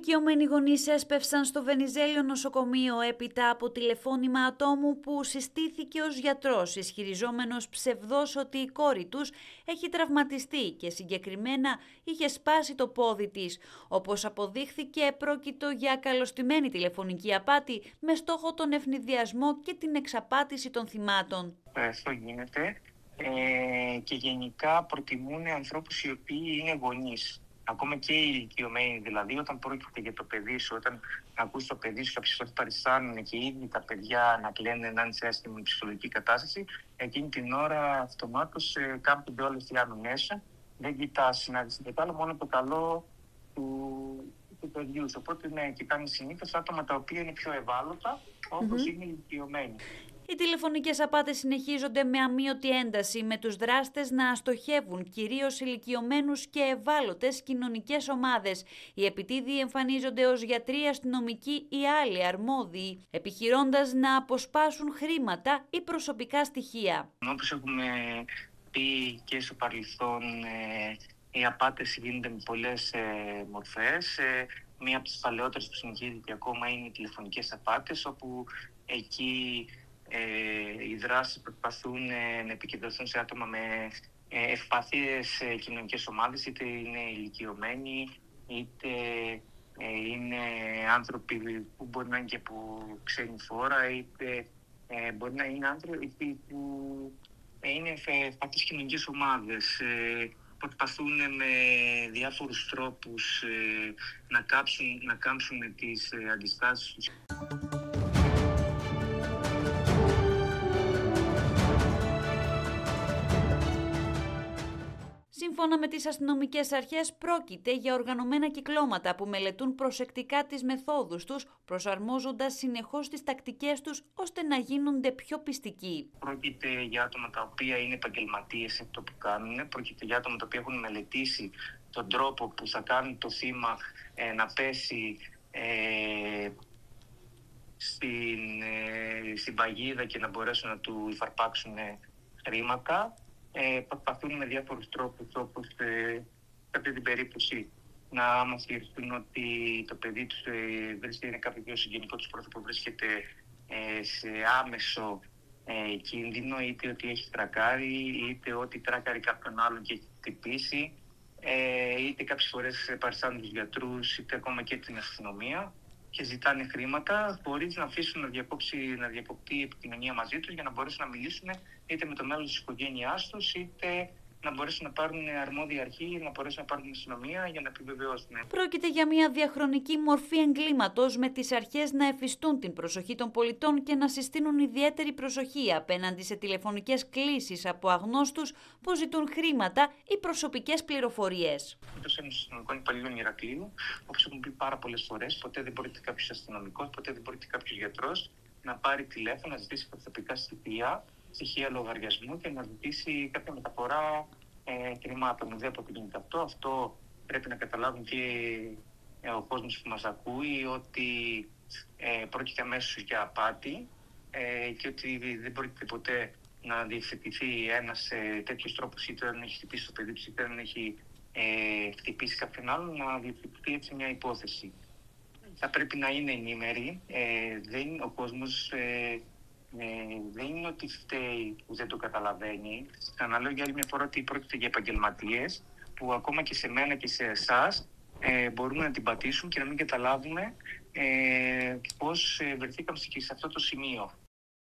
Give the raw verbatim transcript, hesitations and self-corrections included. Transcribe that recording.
ηλικιωμένοι γονείς έσπευσαν στο Βενιζέλιο νοσοκομείο έπειτα από τηλεφώνημα ατόμου που συστήθηκε ως γιατρός, ισχυριζόμενος ψευδώς ότι η κόρη τους έχει τραυματιστεί και συγκεκριμένα είχε σπάσει το πόδι της. Όπως αποδείχθηκε, πρόκειτο για καλωστημένη τηλεφωνική απάτη με στόχο τον ευνηδιασμό και την εξαπάτηση των θυμάτων. Αυτό γίνεται ε, και γενικά προτιμούν ανθρώπους οι οποίοι είναι γονείς. Ακόμα και οι ηλικιωμένοι, δηλαδή, όταν πρόκειται για το παιδί σου, όταν ακούς το παιδί σου, κάποιες φορές παριστάνουν και ήδη τα παιδιά να κλαίνουν, να είναι σε άσχημη ψυχολογική κατάσταση, εκείνη την ώρα αυτομάτως ε, κάμπτονται όλες οι άμυνες. Δεν κοιτάς να δεις τίποτα άλλο, μόνο το καλό του, του παιδιού. Οπότε ναι, κοιτάνε συνήθως άτομα τα οποία είναι πιο ευάλωτα, όπως mm-hmm. είναι οι ηλικιωμένοι. Οι τηλεφωνικές απάτες συνεχίζονται με αμείωτη ένταση, με τους δράστες να αστοχεύουν κυρίως ηλικιωμένους και ευάλωτες κοινωνικές ομάδες. Οι επιτίδιοι εμφανίζονται ως γιατροί, αστυνομικοί ή άλλοι αρμόδιοι, επιχειρώντας να αποσπάσουν χρήματα ή προσωπικά στοιχεία. Όπως έχουμε πει και στο παρελθόν, οι απάτες γίνονται με πολλές μορφές. Μία από τις παλαιότερες που συνεχίζεται ακόμα είναι οι τηλεφωνικές απάτες, όπου εκεί Ε, οι δράσεις προσπαθούν ε, να επικεντρωθούν σε άτομα με ε, ευπαθείς ε, κοινωνικές ομάδες, είτε είναι ηλικιωμένοι, είτε ε, είναι άνθρωποι που μπορεί να είναι και από ξένη φόρα, είτε ε, μπορεί να είναι άνθρωποι που ε, είναι ευπαθείς κοινωνικές ομάδες. Ε, προσπαθούν με διάφορους τρόπους ε, να, κάψουν, να κάμψουν τις ε, αντιστάσεις τους. Σύμφωνα με τις αστυνομικές αρχές, πρόκειται για οργανωμένα κυκλώματα που μελετούν προσεκτικά τις μεθόδους τους, προσαρμόζοντας συνεχώς τις τακτικές τους ώστε να γίνονται πιο πιστικοί. Πρόκειται για άτομα τα οποία είναι επαγγελματίες σε αυτό που κάνουν, πρόκειται για άτομα τα οποία έχουν μελετήσει τον τρόπο που θα κάνουν το θύμα ε, να πέσει ε, στην, ε, στην παγίδα και να μπορέσουν να του υφαρπάξουν χρήματα. Ε, προσπαθούν με διάφορους τρόπους, όπως ε, σε αυτή την περίπτωση να μας χειριστούν ότι το παιδί τους ε, βρίσκεται, είναι κάποιο συγγενικό τους πρόσωπο, βρίσκεται ε, σε άμεσο ε, κίνδυνο, είτε ότι έχει τρακάρει, είτε ότι τράκαρει κάποιον άλλον και έχει χτυπήσει, ε, είτε κάποιες φορές παριστάνουν τους γιατρούς, είτε ακόμα και την αστυνομία και ζητάνε χρήματα χωρίς να αφήσουν να, διακόψει, να διακοπτεί η επικοινωνία μαζί τους για να μπορέσουν να μιλήσουν είτε με το μέλος της οικογένειάς τους, είτε να μπορέσουν να πάρουν αρμόδια αρχή, να μπορέσουν να πάρουν αστυνομία για να επιβεβαιώσουν. Πρόκειται για μια διαχρονική μορφή εγκλήματος, με τις αρχές να εφιστούν την προσοχή των πολιτών και να συστήνουν ιδιαίτερη προσοχή απέναντι σε τηλεφωνικές κλήσεις από αγνώστους που ζητούν χρήματα ή προσωπικές πληροφορίες. Όπως είναι αστυνομικών υπαλλήλων Ηρακλείου, όπως έχουν πει πάρα πολλές φορές, ποτέ δεν μπορεί κάποιος αστυνομικός, ποτέ δεν μπορεί κάποιος γιατρός να πάρει τηλέφωνο, να ζητήσει προσωπικά στοιχεία, στοιχεία λογαριασμού και να ζητήσει κάποια μεταφορά ε, χρημάτων. Δεν αποτελείται αυτό. Αυτό πρέπει να καταλάβουν και ε, ο κόσμος που μας ακούει, ότι ε, πρόκειται αμέσως για απάτη ε, και ότι δεν πρόκειται ποτέ να διευθετηθεί ένας ε, τέτοιος τρόπος, είτε αν έχει χτυπήσει το παιδί του, είτε αν έχει ε, χτυπήσει κάποιον άλλον, να διευθετηθεί έτσι μια υπόθεση. Θα πρέπει να είναι ενήμεροι. Ε, δεν, ο κόσμος ε, Ε, δεν είναι ότι φταίει που δεν το καταλαβαίνει. Ξαναλέω για άλλη μια φορά ότι πρόκειται για επαγγελματίες που ακόμα και σε μένα και σε εσάς ε, μπορούμε να την πατήσουν και να μην καταλάβουμε ε, πώς ε, βρεθήκαμε σε αυτό το σημείο.